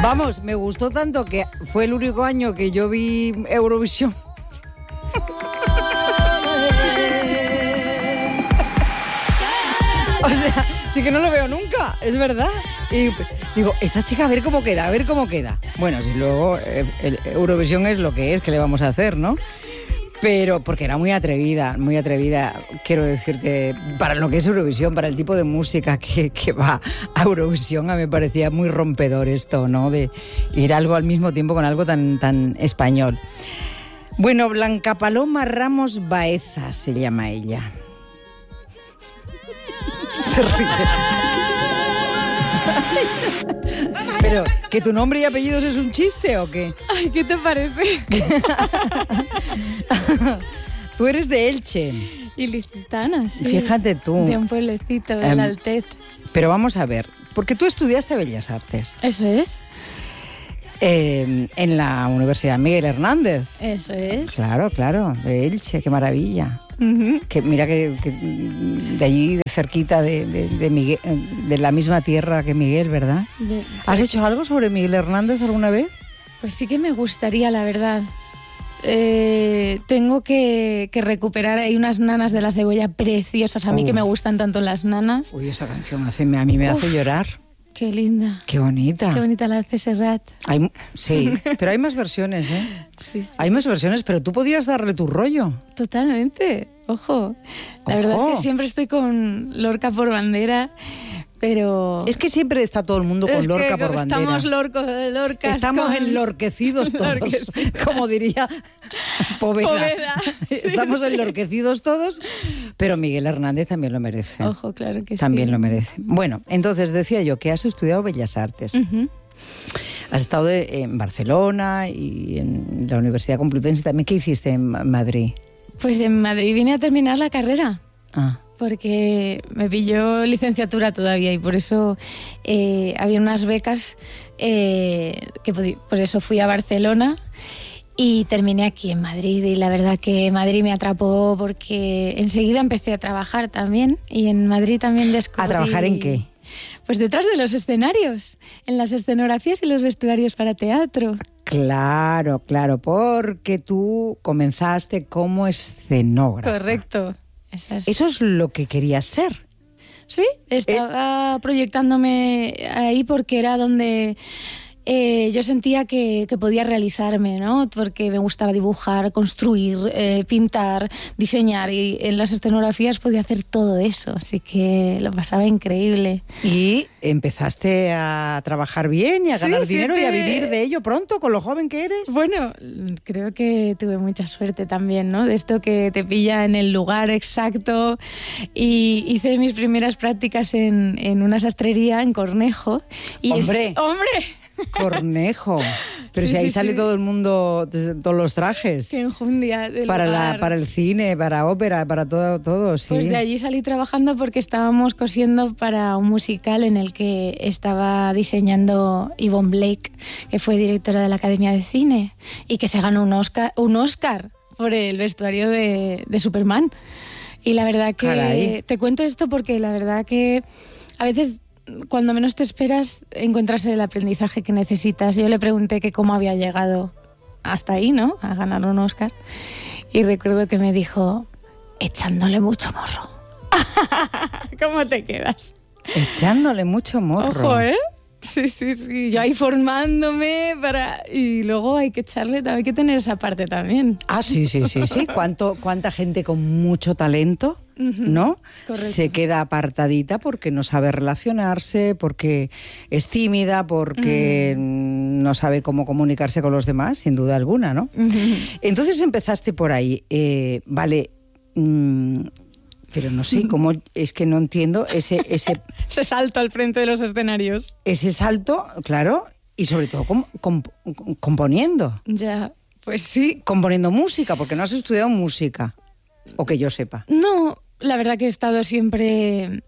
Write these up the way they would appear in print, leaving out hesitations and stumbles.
Vamos, me gustó tanto que fue el único año que yo vi Eurovisión. O sea, sí que no lo veo nunca, es verdad. Y digo, esta chica a ver cómo queda, a ver cómo queda. Bueno, si luego Eurovisión es lo que es, ¿qué le vamos a hacer, no? Pero porque era muy atrevida, quiero decirte, para lo que es Eurovisión, para el tipo de música que va a Eurovisión, a mí me parecía muy rompedor esto, ¿no? De ir algo al mismo tiempo con algo tan español. Bueno, Blanca Paloma Ramos Baeza se llama ella. Se ríe. Pero, ¿que tu nombre y apellidos es un chiste o qué? Ay, ¿qué te parece? Tú eres de Elche. Ilicitana, sí. Fíjate tú. De un pueblecito del Altet. Pero vamos a ver, porque tú estudiaste Bellas Artes. Eso es. En la Universidad Miguel Hernández. Eso es. Claro, de Elche, qué maravilla. Uh-huh. Que mira que de allí, de cerquita de Miguel, de la misma tierra que Miguel, ¿verdad? ¿Has hecho algo sobre Miguel Hernández alguna vez? Pues sí que me gustaría, la verdad. Tengo que recuperar. Hay unas nanas de la cebolla preciosas, a mí que me gustan tanto las nanas. Uy, esa canción a mí me hace llorar. Qué linda. Qué bonita. Qué bonita la hace Serrat. Sí, pero hay más versiones, ¿eh? Sí. Hay más versiones, pero tú podrías darle tu rollo. Totalmente. Ojo. La verdad es que siempre estoy con Lorca por bandera, pero... Es que siempre está todo el mundo con Lorca por bandera. Estamos lorcas. Estamos enlorquecidos todos, como diría Poveda. Sí, estamos enlorquecidos todos, pero Miguel Hernández también lo merece. Ojo, claro que sí. También lo merece. Bueno, entonces decía yo que has estudiado Bellas Artes. Uh-huh. Has estado en Barcelona y en la Universidad Complutense también. ¿Qué hiciste en Madrid? Pues en Madrid vine a terminar la carrera. Porque me pilló licenciatura todavía y por eso había unas becas que por eso fui a Barcelona y terminé aquí en Madrid. Y la verdad que Madrid me atrapó porque enseguida empecé a trabajar también y en Madrid también descubrí... ¿A trabajar en qué? Pues detrás de los escenarios, en las escenografías y los vestuarios para teatro. Claro, porque tú comenzaste como escenógrafa. Correcto. Eso es lo que querías ser. Sí, estaba proyectándome ahí porque era donde yo sentía que podía realizarme, ¿no? Porque me gustaba dibujar, construir, pintar, diseñar y en las escenografías podía hacer todo eso, así que lo pasaba increíble. ¿Y empezaste a trabajar bien y a ganar dinero y a vivir de ello pronto, con lo joven que eres? Bueno, creo que tuve mucha suerte también, ¿no? De esto que te pilla en el lugar exacto y hice mis primeras prácticas en una sastrería en Cornejo. Y ¡Hombre! Cornejo. Pero si ahí sale todo el mundo, todos los trajes. Qué enjundia del para el cine, para ópera, para todo, sí. Pues de allí salí trabajando porque estábamos cosiendo para un musical en el que estaba diseñando Yvonne Blake, que fue directora de la Academia de Cine y que se ganó un Oscar por el vestuario de Superman. Y la verdad que... Caray. Te cuento esto porque la verdad que a veces... Cuando menos te esperas, encuentras el aprendizaje que necesitas. Yo le pregunté que cómo había llegado hasta ahí, ¿no? A ganar un Oscar. Y recuerdo que me dijo, echándole mucho morro. ¿Cómo te quedas? Echándole mucho morro. Ojo, ¿eh? Sí. Yo ahí formándome y luego hay que echarle, hay que tener esa parte también. Sí. ¿Cuánta gente con mucho talento, ¿no? Correcto. Se queda apartadita porque no sabe relacionarse, porque es tímida, porque no sabe cómo comunicarse con los demás, sin duda alguna, ¿no? Entonces empezaste por ahí. Vale... pero no sé cómo, es que no entiendo ese salto al frente de los escenarios. Ese salto, claro, y sobre todo componiendo. Ya, pues sí. Componiendo música, porque no has estudiado música, o que yo sepa. No, la verdad que he estado siempre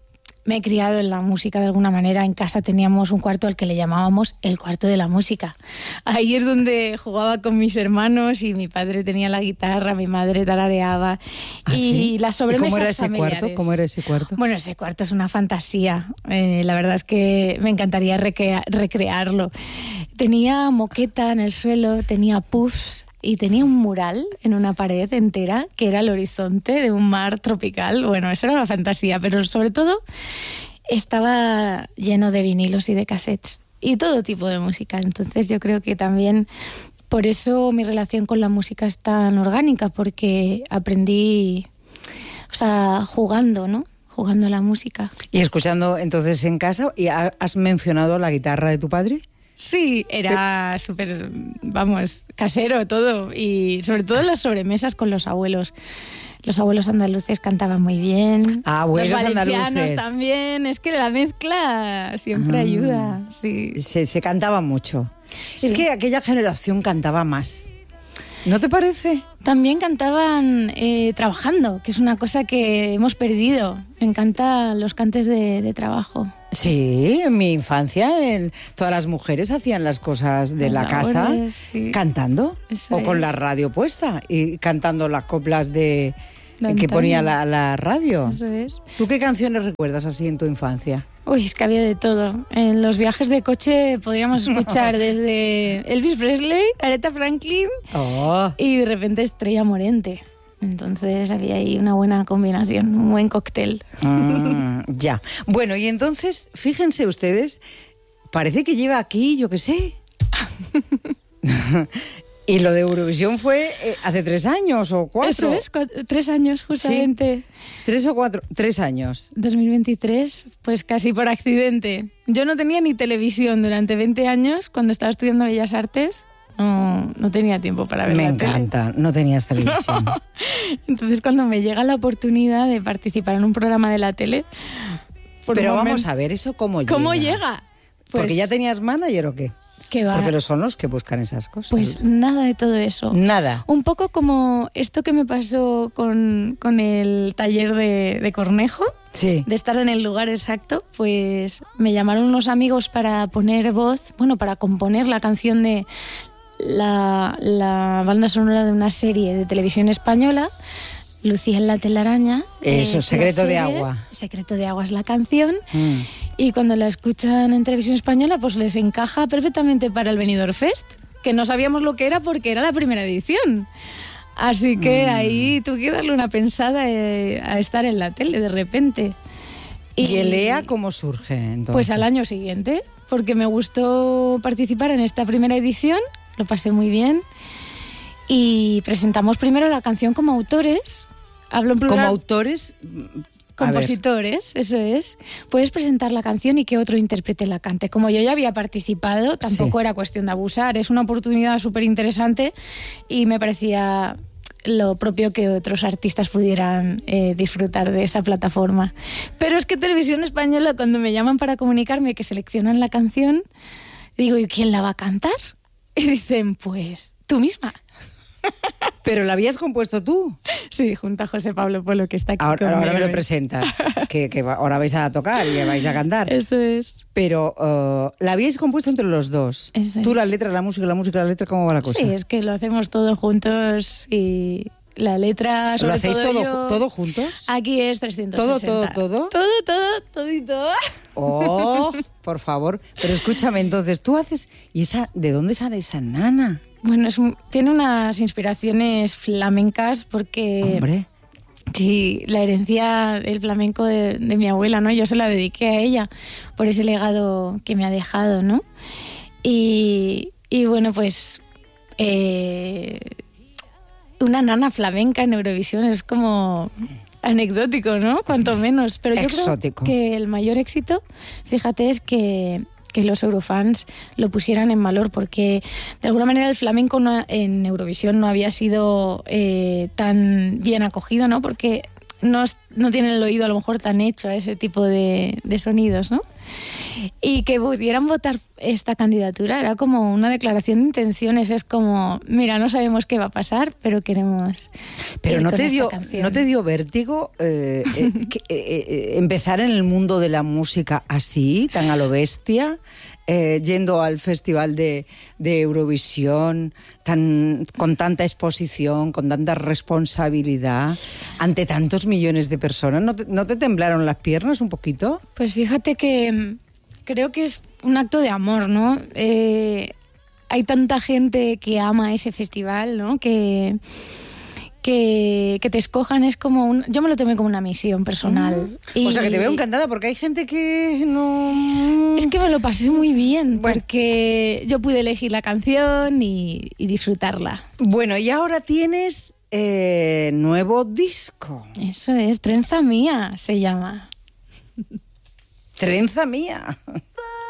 me he criado en la música de alguna manera. En casa teníamos un cuarto al que le llamábamos el cuarto de la música. Ahí es donde jugaba con mis hermanos y mi padre tenía la guitarra, mi madre tarareaba. ¿Ah, y sí? las sobremesas ¿Y cómo era ese familiares. cuarto? ¿Cómo era ese cuarto? Bueno, ese cuarto es una fantasía. La verdad es que me encantaría recrearlo. Tenía moqueta en el suelo, tenía puffs y tenía un mural en una pared entera que era el horizonte de un mar tropical. Bueno, eso era una fantasía, pero sobre todo estaba lleno de vinilos y de cassettes y todo tipo de música. Entonces yo creo que también por eso mi relación con la música es tan orgánica, porque aprendí, o sea, jugando, ¿no? Jugando a la música. Y escuchando entonces en casa, ¿y has mencionado la guitarra de tu padre? Sí, era súper, vamos, casero todo, y sobre todo las sobremesas con los abuelos. Los abuelos andaluces cantaban muy bien. Abuelos los valencianos andaluces también. Es que la mezcla siempre ayuda. Sí. Se cantaba mucho. Sí. Es que aquella generación cantaba más. ¿No te parece? También cantaban trabajando, que es una cosa que hemos perdido. Me encantan los cantes de trabajo. Sí, en mi infancia todas las mujeres hacían las cosas de la casa sí. Cantando. Eso o con es. la radio puesta y cantando las coplas que antaño. ponía la radio. Eso es. ¿Tú qué canciones recuerdas así en tu infancia? Uy, es que había de todo. En los viajes de coche podríamos escuchar desde Elvis Presley, Aretha Franklin y de repente Estrella Morente. Entonces había ahí una buena combinación, un buen cóctel. Ya. Bueno, y entonces, fíjense ustedes, parece que lleva aquí, yo qué sé. Y lo de Eurovisión fue hace 3 años o 4. Eso es, 3 años justamente. Sí, 3 o 4, 3 años. 2023, pues casi por accidente. Yo no tenía ni televisión durante 20 años cuando estaba estudiando Bellas Artes. No tenía tiempo para ver Me la encanta, no tenías televisión. No. Entonces cuando me llega la oportunidad de participar en un programa de la tele... Pero vamos a ver, ¿eso cómo llega? ¿Cómo llega? Pues, ¿porque ya tenías manager o qué? ¿Qué va? Porque son los que buscan esas cosas. Pues nada de todo eso. Nada. Un poco como esto que me pasó con el taller de Cornejo, sí. De estar en el lugar exacto, pues me llamaron unos amigos para poner voz, bueno, para componer la canción de la banda sonora de una serie de televisión española, Lucía en la telaraña. Eso, Secreto de Agua. Secreto de Agua es la canción. Y cuando la escuchan en televisión española, pues les encaja perfectamente para el Benidorm Fest, que no sabíamos lo que era porque era la primera edición. Así que ahí tuve que darle una pensada a estar en la tele de repente. ¿Y el EA cómo surge entonces? Pues al año siguiente, porque me gustó participar en esta primera edición, lo pasé muy bien, y presentamos primero la canción como autores. Hablo en plural. ¿Como autores? Compositores, eso es. Puedes presentar la canción y que otro intérprete la cante. Como yo ya había participado, tampoco era cuestión de abusar. Es una oportunidad súper interesante y me parecía lo propio que otros artistas pudieran disfrutar de esa plataforma. Pero es que Televisión Española, cuando me llaman para comunicarme que seleccionan la canción, digo, ¿y quién la va a cantar? Y dicen, pues tú misma. ¿Pero la habías compuesto tú? Sí, junto a José Pablo Polo, que está aquí ahora conmigo. me lo presentas, que ahora vais a tocar y vais a cantar. Eso es. Pero la habíais compuesto entre los dos. Eso Tú es. la letra, la música, la letra, ¿cómo va la cosa? Sí, es que lo hacemos todo juntos y la letra, sobre ¿Lo hacéis todo todo juntos? Aquí es 360. ¿Todo? Todito. Oh, por favor. Pero escúchame, entonces, tú haces... ¿Y de dónde sale esa nana? Bueno, tiene unas inspiraciones flamencas porque... Hombre. Sí, la herencia del flamenco de mi abuela, ¿no? Yo se la dediqué a ella por ese legado que me ha dejado, ¿no? Y bueno, pues... una nana flamenca en Eurovisión es como anecdótico, ¿no? Cuanto menos. Pero yo exótico. Creo que el mayor éxito, fíjate, es que los eurofans lo pusieran en valor, porque de alguna manera el flamenco en Eurovisión no había sido tan bien acogido, ¿no? Porque no tienen el oído a lo mejor tan hecho a ese tipo de sonidos, ¿no? Y que pudieran votar esta candidatura era como una declaración de intenciones. Es como, mira, no sabemos qué va a pasar, pero queremos. Pero ¿no te dio vértigo empezar en el mundo de la música así, tan a lo bestia? Yendo al Festival de Eurovisión con tanta exposición, con tanta responsabilidad, ante tantos millones de personas, ¿no te temblaron las piernas un poquito? Pues fíjate que creo que es un acto de amor, ¿no? Hay tanta gente que ama ese festival, ¿no? Que te escojan es como yo me lo tomé como una misión personal. O sea, que te veo encantada, porque hay gente que no... Es que me lo pasé muy bien, porque yo pude elegir la canción y disfrutarla. Bueno, y ahora tienes nuevo disco. Eso es, Trenza Mía se llama. Trenza Mía.